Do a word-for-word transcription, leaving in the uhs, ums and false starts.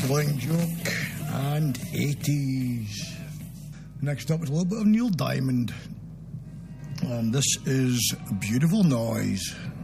Blank Joke and eighties. Next up is a little bit of Neil Diamond. And this is Beautiful Noise.